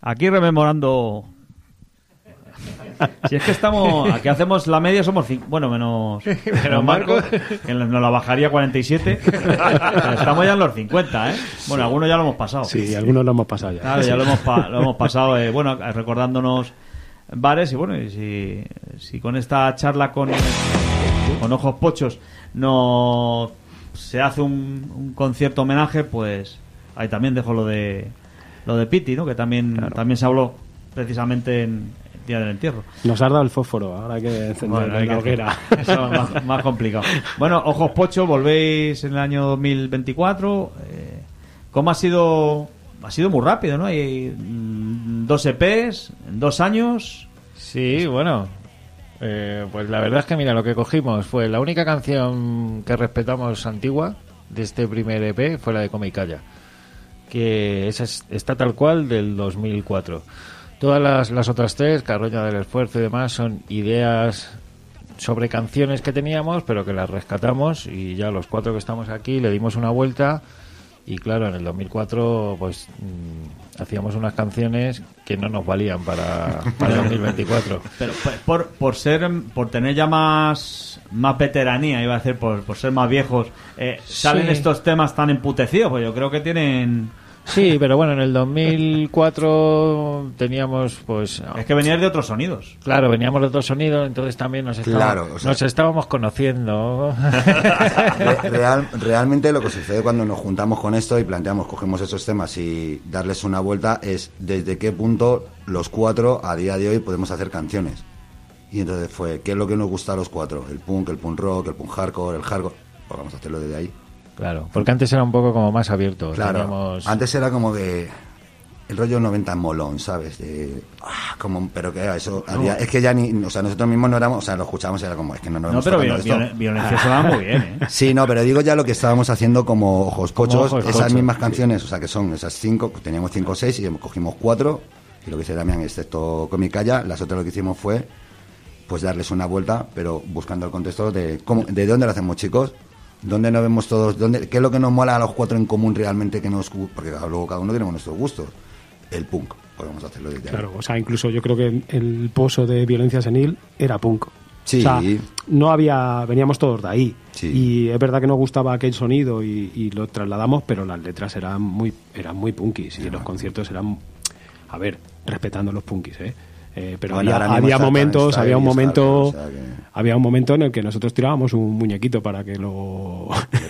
Aquí rememorando. Si es que estamos. Aquí hacemos la media, somos. Bueno, menos Marco, que nos la bajaría a 47. Pero estamos ya en los 50, ¿eh? Bueno, algunos ya lo hemos pasado. Sí, algunos lo hemos pasado ya. Claro, ya lo hemos pasado. Bueno, recordándonos bares. Y bueno, y si con esta charla con Ojos Pochos no se hace un concierto homenaje, pues ahí también dejo lo de Piti, ¿no? Que también se habló precisamente en Día del Entierro. Nos has dado el fósforo, ahora hay que encender la hoguera. Eso es más complicado. Bueno, Ojos Pocho, volvéis en el año 2024. ¿Cómo ha sido? Ha sido muy rápido, ¿no? Hay 2 EPs en 2 años. Sí, bueno. Pues la verdad es que, mira, lo que cogimos fue la única canción que respetamos antigua de este primer EP, fue la de Come y Calla, que esa está tal cual del 2004. Todas las otras 3, Carroña del Esfuerzo y demás, son ideas sobre canciones que teníamos, pero que las rescatamos, y ya los 4 que estamos aquí le dimos una vuelta. Y claro, en el 2004 pues hacíamos unas canciones que no nos valían para el 2024. Pero por tener ya más veteranía, iba a decir, por ser más viejos, salen estos temas tan emputecidos, pues yo creo que tienen... Sí, pero bueno, en el 2004 teníamos, pues... Es que venías de otros sonidos. Claro, veníamos de otros sonidos, entonces también nos estábamos conociendo. Realmente lo que sucede cuando nos juntamos con esto y cogemos esos temas y darles una vuelta es desde qué punto los 4 a día de hoy podemos hacer canciones. Y entonces ¿qué es lo que nos gusta a los 4? El punk rock, el punk hardcore, el hardcore. Pues vamos a hacerlo desde ahí. Claro, porque antes era un poco como más abierto. Claro, antes era como que el rollo 90 molón, ¿sabes? Pero que eso, es que ya nosotros mismos no éramos, lo escuchábamos y era como, es que no nos pero Violencia sonaba muy bien, ¿eh? Sí, no, pero digo ya lo que estábamos haciendo como Ojos Pochos, esas mismas canciones, que son esas 5, teníamos 5 o 6 y cogimos 4, y lo que dice Damián, excepto Come y Calla, las otras lo que hicimos fue, pues darles una vuelta, pero buscando el contexto de dónde lo hacemos, chicos. ¿Dónde nos vemos todos? ¿Qué es lo que nos mola a los 4 en común realmente? Porque luego cada uno tenemos nuestros gustos. El punk. Pues vamos a hacerlo desde ahí. Claro, incluso yo creo que el pozo de Violencia Senil era punk. Sí. Veníamos todos de ahí. Sí. Y es verdad que nos gustaba aquel sonido y lo trasladamos, pero las letras eran muy punkis y los conciertos eran, respetando los punkis, pero había un momento en el que nosotros tirábamos un muñequito para que lo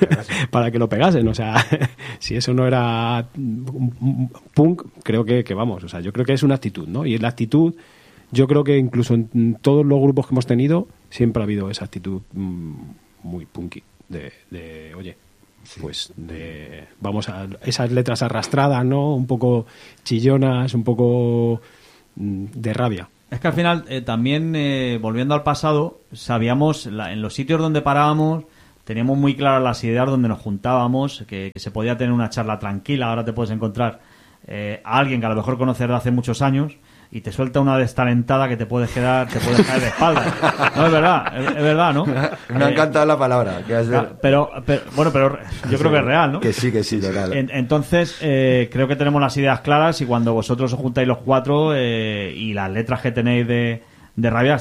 pegasen, si eso no era un punk, creo que vamos, yo creo que es una actitud, ¿no? Y la actitud, yo creo que incluso en todos los grupos que hemos tenido siempre ha habido esa actitud muy punky de oye, sí, pues vamos a esas letras arrastradas, ¿no? Un poco chillonas, un poco de rabia. Es que al final también volviendo al pasado, sabíamos en los sitios donde parábamos, teníamos muy claras las ideas donde nos juntábamos, que se podía tener una charla tranquila. Ahora te puedes encontrar a alguien que a lo mejor conoces de hace muchos años y te suelta una destalentada que te puedes caer de espaldas. No, es verdad, ¿no? Me ha encantado la palabra. Pero yo creo que es real, ¿no? Que sí, total. Entonces, creo que tenemos las ideas claras y cuando vosotros os juntáis los 4 y las letras que tenéis de rabia,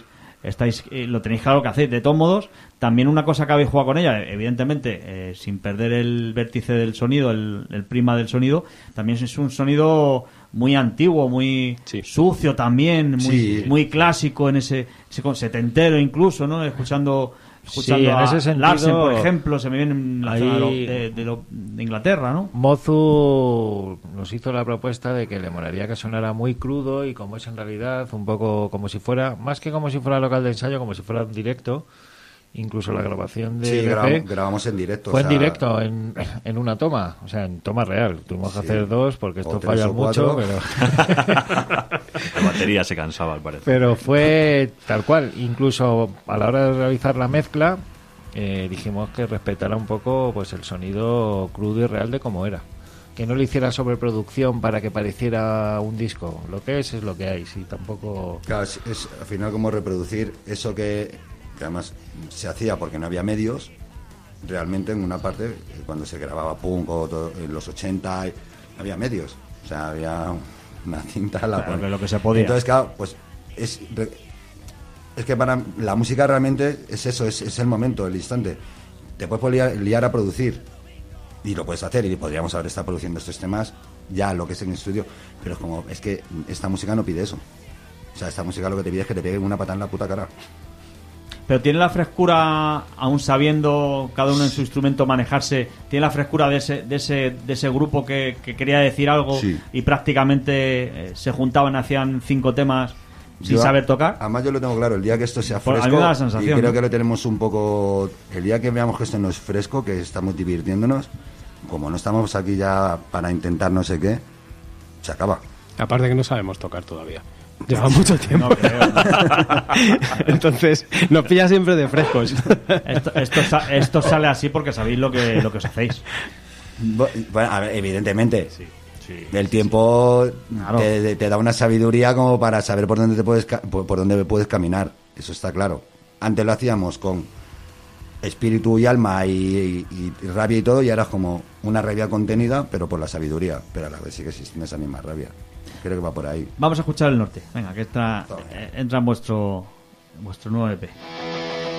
lo tenéis claro que hacéis. De todos modos, también una cosa que habéis jugado con ella, evidentemente, sin perder el vértice del sonido, el prima del sonido, también es un sonido muy antiguo, muy sucio también, muy clásico, en ese setentero incluso, ¿no? Escuchando en ese sentido, Larsen, por ejemplo, se me viene en la zona de Inglaterra, ¿no? Mozu nos hizo la propuesta de que le molaría que sonara muy crudo y como es en realidad un poco como si fuera, más que como si fuera local de ensayo, como si fuera un directo. Incluso la grabación de grabamos en directo. Fue en directo, en una toma, en toma real. Tuvimos que hacer 2 porque esto falla mucho, pero... La batería se cansaba, al parecer. Pero fue tal cual. Incluso a la hora de realizar la mezcla, dijimos que respetara un poco pues el sonido crudo y real de cómo era. Que no le hiciera sobreproducción para que pareciera un disco. Lo que es lo que hay, sí, tampoco... Claro, es al final como reproducir eso que además se hacía porque no había medios realmente. En una parte, cuando se grababa punk o en los 80 había medios, había una cinta, claro, que lo que se podía. Entonces, claro, pues es que para la música realmente es eso, es el momento, el instante. Te puedes liar a producir y lo puedes hacer, y podríamos haber estado produciendo estos temas ya lo que es en el estudio, pero es que esta música no pide eso. O sea, esta música lo que te pide es que te peguen una patada en la puta cara. Pero tiene la frescura, aún sabiendo cada uno en su instrumento manejarse, tiene la frescura de ese grupo que quería decir algo, sí, y prácticamente se juntaban, hacían 5 temas sin saber tocar. Además yo lo tengo claro, el día que esto sea fresco, a mí me da la sensación, y creo que lo tenemos un poco, el día que veamos que esto no es fresco, que estamos divirtiéndonos, como no estamos aquí ya para intentar no sé qué, se acaba. Aparte que no sabemos tocar todavía. Lleva mucho tiempo. No creo. Entonces, nos pilla siempre de frescos. Esto sale así porque sabéis lo que os hacéis. Bueno, a ver, evidentemente. Sí, el tiempo claro, te da una sabiduría como para saber por dónde puedes caminar. Eso está claro. Antes lo hacíamos con espíritu y alma y rabia y todo, y ahora es como una rabia contenida, pero por la sabiduría. Pero a la vez sigue existiendo esa misma rabia. Creo que va por ahí. Vamos a escuchar el norte. Venga, que entra en vuestro nuevo EP.